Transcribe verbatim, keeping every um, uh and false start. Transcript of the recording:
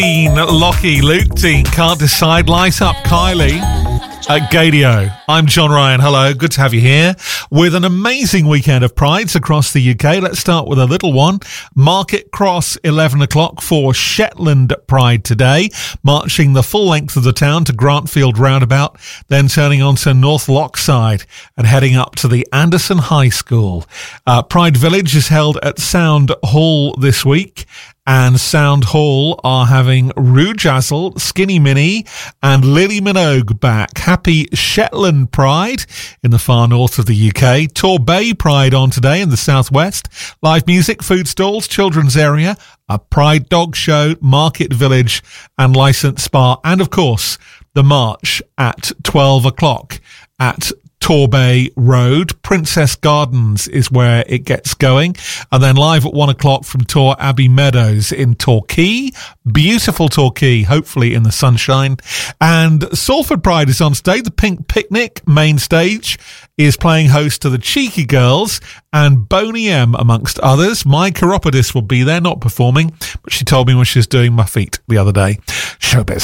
Lockie, Luke Dean, Can't Decide, Light Up, Kylie at Gadio. I'm John Ryan. Hello, good to have you here with an amazing weekend of prides across the U K. Let's start with a little one. Market Cross, eleven o'clock for Shetland Pride today, marching the full length of the town to Grantfield Roundabout, then turning on to North Lochside and heading up to the Anderson High School. Uh, Pride Village is held at Sound Hall this week, and Sound Hall are having Rujazzle, Skinny Minnie and Lily Minogue back. Happy Shetland Pride in the far north of the U K. Torbay Pride on today in the southwest. Live music, food stalls, children's area, a Pride dog show, Market Village and licensed spa. And of course, the march at twelve o'clock at Torbay Road. Princess Gardens is where it gets going. And then live at one o'clock from Tor Abbey Meadows in Torquay. Beautiful Torquay, hopefully in the sunshine. And Salford Pride is on stage. The Pink Picnic main stage is playing host to the Cheeky Girls and Boney M, amongst others. My chiropodist will be there, not performing, but she told me when she was doing my feet the other day. Showbiz.